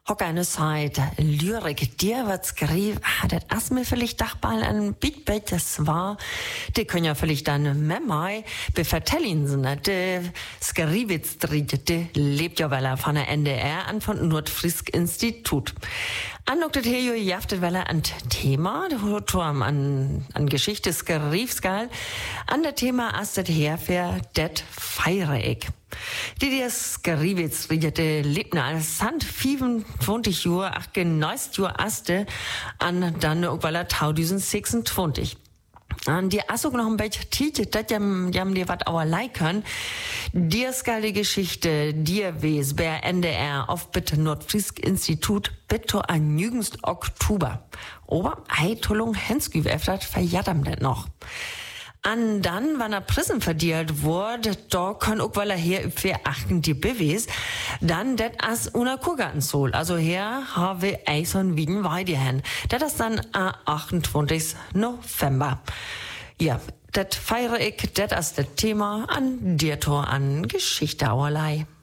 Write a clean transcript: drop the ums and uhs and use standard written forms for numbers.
Hock eine Zeit, Lyrik, dir wird geschrieben, das erst mir vielleicht dachball ein Beatbait, das war, die können ja vielleicht dann mit mir bevertellen, so, ne, die Skrivitz-Dritte, die lebt ja, weil er von der NDR an von Nordfrisk Institut. Anlockt hier jo jaftet, weil er an Thema, an Geschichte Skrivskal, an der Thema astet herfähr, det feiere ich. Die Skrivitz riete lebten als Sand 25 Jahre, ach geneust Jahre aste, an dann auch weil er 1026. An die Assog noch ein bisschen Titel, das jam die wat auerlei können. Die skale Geschichte, dir wes, bei NDR auf bitte Nordfrisk Institut, bitte an jüngst Oktober. Ober, Eitolung Henskü öftert, verjaddam det noch. An dann, wann er Prisen verdielt wurde, da kann auch, weil er hier für achten die bewes, dann det as una Kurgarten soll. Also hier haben wir Eison Wieden Weidehen. Das ist dann am 28. November. Ja, das feiere ich, das ist das Thema an dir Tor an Geschichte auerlei.